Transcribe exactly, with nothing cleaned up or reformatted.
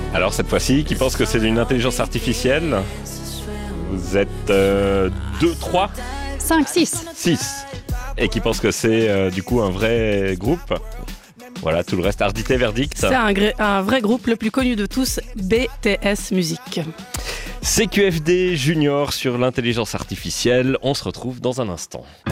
Alors cette fois-ci, qui pense que c'est une intelligence artificielle? Vous êtes euh, deux, trois, cinq, six. six. Et qui pense que c'est euh, du coup un vrai groupe? Voilà, tout le reste, ardité, verdict. C'est un, gré- un vrai groupe, le plus connu de tous, B T S Music. C Q F D Junior sur l'intelligence artificielle, on se retrouve dans un instant.